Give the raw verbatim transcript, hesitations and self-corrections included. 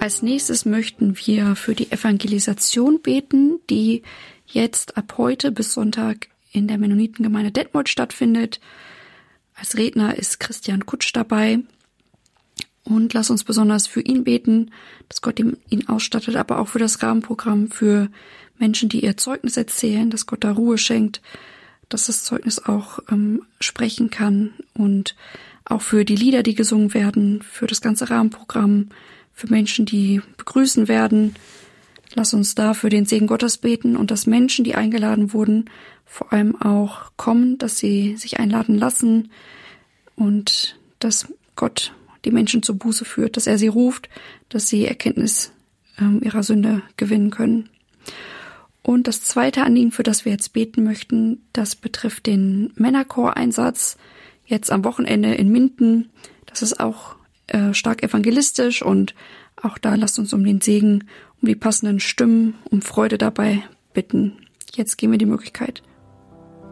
Als nächstes möchten wir für die Evangelisation beten, die jetzt ab heute bis Sonntag in der Mennonitengemeinde Detmold stattfindet. Als Redner ist Christian Kutsch dabei. Und lass uns besonders für ihn beten, dass Gott ihn ausstattet, aber auch für das Rahmenprogramm, für Menschen, die ihr Zeugnis erzählen, dass Gott da Ruhe schenkt, dass das Zeugnis auch ähm, sprechen kann, und auch für die Lieder, die gesungen werden, für das ganze Rahmenprogramm, für Menschen, die begrüßen werden. Lass uns da für den Segen Gottes beten und dass Menschen, die eingeladen wurden, vor allem auch kommen, dass sie sich einladen lassen und dass Gott die Menschen zur Buße führt, dass er sie ruft, dass sie Erkenntnis ähm, ihrer Sünde gewinnen können. Und das zweite Anliegen, für das wir jetzt beten möchten, das betrifft den Männerchor-Einsatz jetzt am Wochenende in Minden. Das ist auch äh, stark evangelistisch, und auch da lasst uns um den Segen, um die passenden Stimmen, um Freude dabei bitten. Jetzt geben wir die Möglichkeit.